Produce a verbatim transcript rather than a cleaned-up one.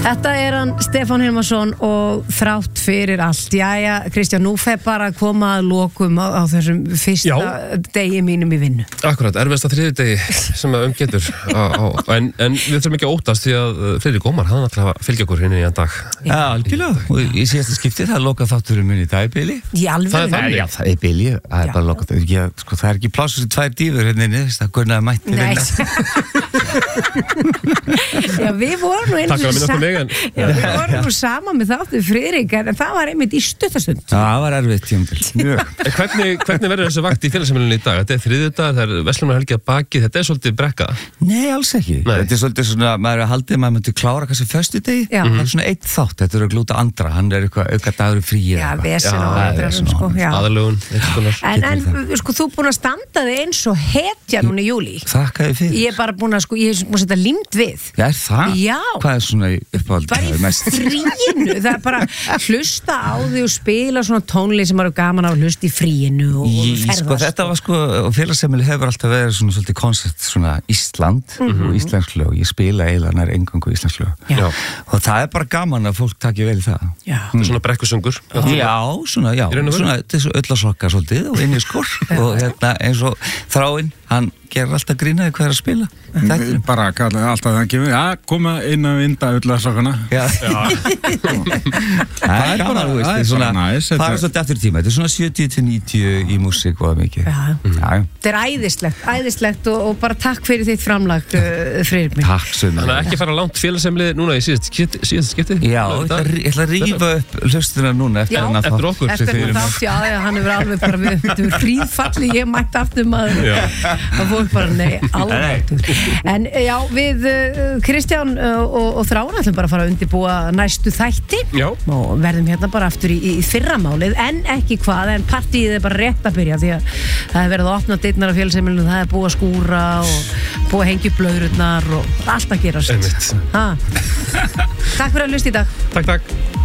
Þetta er hann Stefán Hilmarsson og þrátt fyrir allt. Jæja, Kristján, nú fer bara að koma að lokum á, á þessum fyrsta Já. degi mínum í vinnu. Akkurat, erfiðasta þriðjudegi sem að umgetur en, en við þurfum ekki að óttast því að Friðrik Ómar, hann ætlar að fylgja okkur inn í enn dag. Já, algjörlega. Og í síðasta skipti það er lokað þátturinn minn í dag í bili. Í alveg? Það er þannig? Já, það er bili, það er bara lokað. Já, sko, það er ekki pláss fyrir tvær dýfur hérna inni, það gunnaði mætti vinna. Já, við vorum nú einu sem saman. Já, við vorum nú saman með þáttu Friðrik, en það var einmitt í stuttastund. Já, það var erfitt tímabil. Hvernig, hvernig verður þessu vakt í félagsheimilinu í dag? Þetta er þriðjudag, það er verslunarhelgi að baki, þetta er svolítið brekka. Nei, alls ekki. Nei. Þetta er svolítið svona, maður er að haldið, maður myndi klára kannski föstudegi. Það er svona einn þátt, þetta er að glúta andra, hann er eitthvað auka dagur frí. Já, vesen og aðdraðum, sko. Aðalögun, en, en, sko, þú er búin að standa þig eins og hetja núna í júlí. Þakka þig fyrir. Ég er bara búin að, sko, ég er búin að setja límt við. Já, er það? Já. Hvað er svona uppáhald? Bara í fríinu, það er bara hlusta á því og spila svona tónlist sem maður er gaman á að hlusta í fríinu og ferðast. Sko, þetta var sko, og félagsheimili hefur alltaf verið svona svolítið koncept svona Ísland mm -hmm. og íslensk lög. Ég spila eiginlega nær engangu íslensk lög. Já. Og það er bara gaman að fólk taki vel í það. Já. Mm. Svona brekkusöngur. Já, svona, já. Svona, þetta er svo öllasokka svolítið og inn í skor og hérna eins og Þráinn, hann gerir alltaf grínaði hvað er að spila. Þetta bara kallaði alltaf það kemur, já, koma inn að vinda öllarsokkana. Já. Það er bara, þú veist, það er svona, það er svolítið eftir tíma. Þetta er svona sjötíu til níutíu í músík og mikið. Já. Þetta er æðislegt, æðislegt og, og bara takk fyrir þitt framlag, uh, Friðrik minn. Takk sem. Þannig að ekki fara langt félagsheimilið núna í síðast skipti. Já, ég ætla að rífa upp hlustina núna eftir hennar þátt. Eftir okkur. Eftir hennar þátt, já, já, hann er alveg bara við, við fríðfalli, ég mætti aftur maður. Það fór bara, nei, alveg. En já, við uh, Kristján uh, og, og Þráinn ætlum bara að fara að undirbúa næstu þætti. Já. Og verðum hérna bara aftur í, í fyrramálið, en ekki hvað, en partíið er bara rétt að byrja því að það er verið að opna dyrnar á félagsheimilinu, það er búið að skúra og búið að hengja upp blöðrurnar og allt að gerast. Einmitt. Takk fyrir að hlusta í dag. Takk, takk.